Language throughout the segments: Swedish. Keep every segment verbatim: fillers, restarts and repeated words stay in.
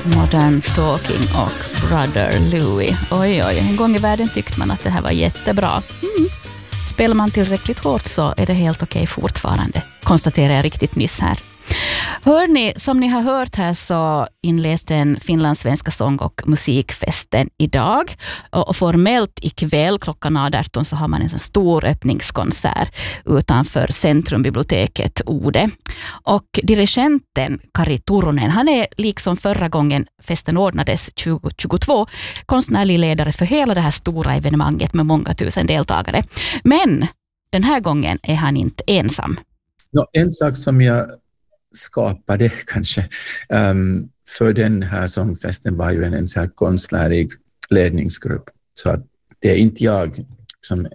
Modern Talking och Brother Louie. Oj, oj, en gång i världen tyckte man att det här var jättebra. Mm. Spelar man tillräckligt hårt så är det helt okej fortfarande, konstaterar jag riktigt nyss här. Hörrni, som ni har hört här så inleds den finlandssvenska sång- och musikfesten idag. Och formellt ikväll klockan arton så har man en sån stor öppningskonsert utanför Centrumbiblioteket Ode. Och dirigenten Kari Turunen, han är liksom förra gången festen ordnades tjugo tjugotvå konstnärlig ledare för hela det här stora evenemanget med många tusen deltagare. Men den här gången är han inte ensam. No, en sak som jag skapade kanske um, för den här sångfesten var ju en, en så här konstnärlig ledningsgrupp. Så att det är inte jag som,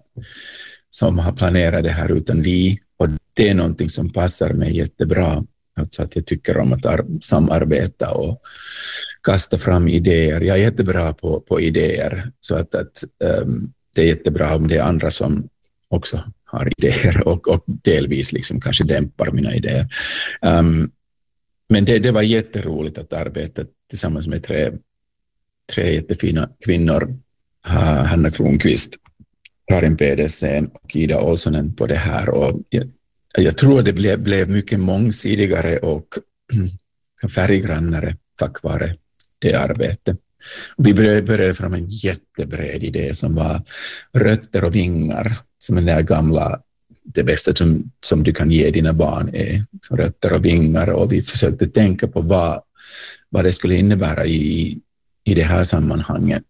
som har planerat det här utan vi, och det är någonting som passar mig jättebra. Alltså att jag tycker om att ar- samarbeta och kasta fram idéer. Jag är jättebra på, på idéer, så att, att um, det är jättebra om det är andra som också har idéer och, och delvis liksom kanske dämpar mina idéer. Um, men det, det var jätteroligt att arbeta tillsammans med tre, tre jättefina kvinnor. Uh, Hanna Kronqvist, Karin Pedersen och Ida Olsonen på det här. Och jag, jag tror det blev, blev mycket mångsidigare och färggrannare tack vare det arbetet. Vi började fram en jättebred idé som var rötter och vingar, som är den där gamla, det bästa som, som du kan ge dina barn är som rötter och vingar, och vi försökte tänka på vad, vad det skulle innebära i, i det här sammanhanget.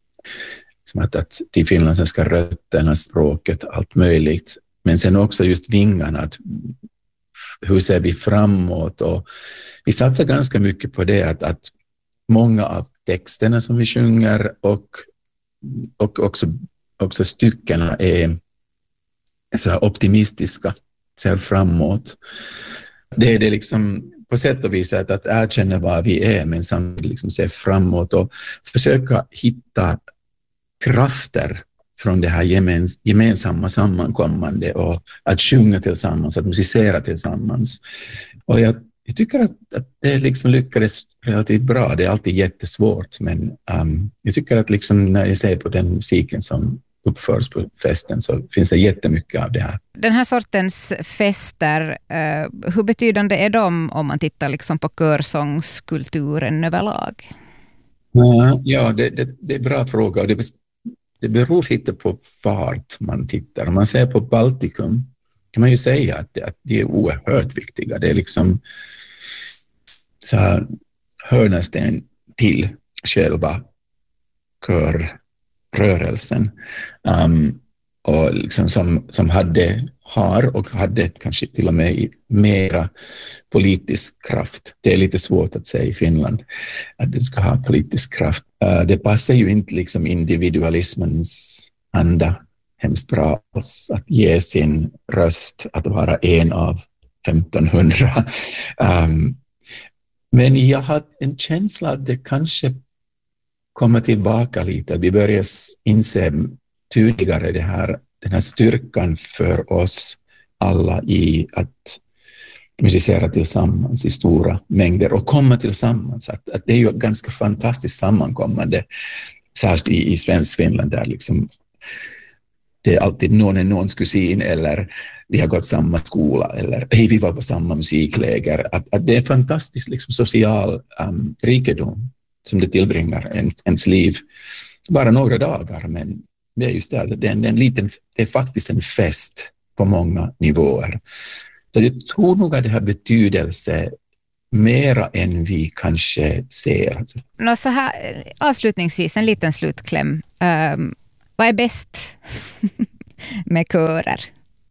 Som att, att de finlandssvenska rötterna, språket, allt möjligt, men sen också just vingarna, att hur ser vi framåt, och vi satsar ganska mycket på det, att, att många av texterna som vi sjunger och, och också, också styckena är så här optimistiska, ser framåt. Det är det liksom på sätt och vis att, att erkänna vad vi är, men samtidigt liksom se framåt och försöka hitta krafter från det här gemens, gemensamma sammankommande, och att sjunga tillsammans, att musicera tillsammans. Och jag, jag tycker att, att det liksom lyckades relativt bra. Det är alltid jättesvårt, men um, jag tycker att liksom när jag ser på den musiken som uppförs på festen så finns det jättemycket av det här. Den här sortens fester, uh, hur betydande är de om man tittar liksom på körsångskulturen överlag? Ja, ja det, det, det är en bra fråga, och det, det beror lite på vart man tittar. Om man ser på Baltikum kan man ju säga att, att de är oerhört viktiga. Det är liksom så här hörnsten till själva körrörelsen. Um, och liksom som, som hade, har och hade kanske till och med mera politisk kraft. Det är lite svårt att säga i Finland att det ska ha politisk kraft. Uh, det passar ju inte liksom individualismens anda hemskt bra att ge sin röst, att vara en av femtonhundra. Um, men jag har en känsla att det kanske kommer tillbaka lite. Vi börjar inse tydligare det här, den här styrkan för oss alla i att musicera tillsammans i stora mängder och komma tillsammans. Att, att det är ju ganska fantastiskt sammankommande, särskilt i, i svensk Finland där liksom det är alltid någon är någons kusin, eller vi har gått samma skola, eller hej, vi var på samma musikläger. Att, att det är fantastiskt liksom social um, rikedom som det tillbringar en, ens liv. Bara några dagar, men det är just det, det är en, en liten, det är faktiskt en fest på många nivåer. Så jag tror nog att det har betydelse mera än vi kanske ser. Nå, så här, avslutningsvis en liten slutkläm. Um, vad är bäst med körer?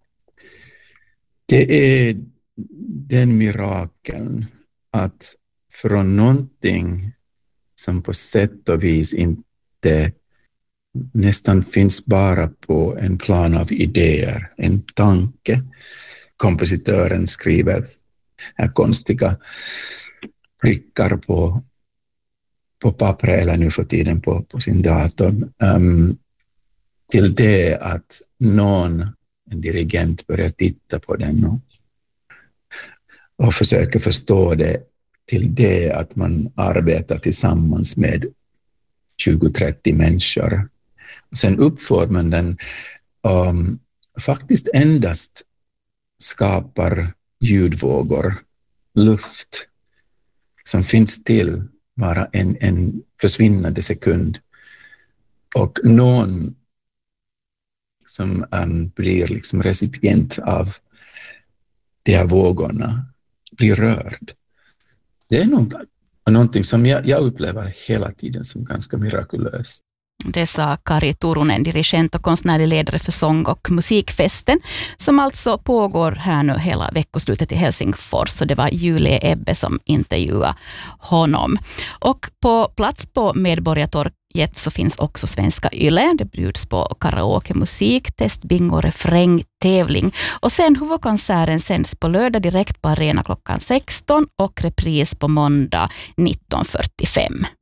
Det är den mirakeln att från någonting som på sätt och vis inte nästan finns bara på en plan av idéer, en tanke. Kompositören skriver här konstiga prickar på, på papper eller nu för tiden på, på sin dator. Um, till det att någon, en dirigent, börjar titta på den och, och försöker förstå det till det att man arbetar tillsammans med tjugo trettio människor. Och sen uppför man den um, faktiskt endast skapar ljudvågor, luft som finns till bara en, en försvinnande sekund. Och någon som um, blir liksom recipient av de här vågorna blir rörd. Det är något, någonting som jag, jag upplever hela tiden som ganska mirakulöst. Det sa Kari Turunen, dirigent och konstnärlig ledare för sång- och musikfesten, som alltså pågår här nu hela veckoslutet i Helsingfors. Och det var Julie Ebbe som intervjuade honom. Och på plats på Medborgartorget så finns också Svenska Yle. Det bjuds på karaoke, musik, test, bingo, refräng, tävling. Och sen huvudkonserten sänds på lördag direkt på Arena klockan sexton och repris på måndag nitton fyrtiofem.